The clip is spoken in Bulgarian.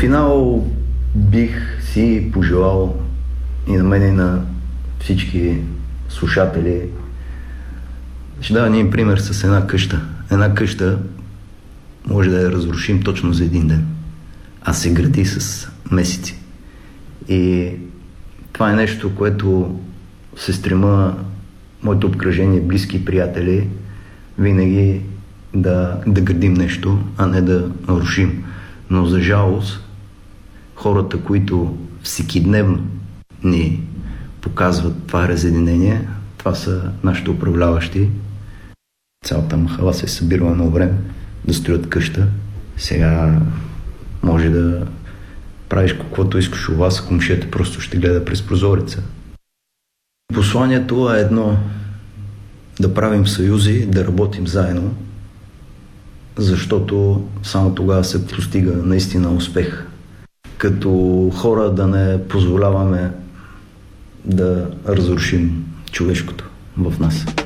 финал бих си пожелал и на мен, и на всички слушатели. Ще дам един пример с една къща. Една къща може да я разрушим точно за един ден, а се гради с месеци. И това е нещо, което се стрема моето обкръжение, близки приятели, винаги да градим нещо, а не да рушим. Но за жалост, хората, които всекидневно ни показват това разединение, това са нашите управляващи. Цялата махала се е събирала едно време да строят къща. Сега може да правиш каквото искаш у вас, комшията просто ще гледа през прозореца. Посланието е едно: да правим съюзи, да работим заедно, защото само тогава се постига наистина успех. Като хора да не позволяваме да разрушим човешкото в нас.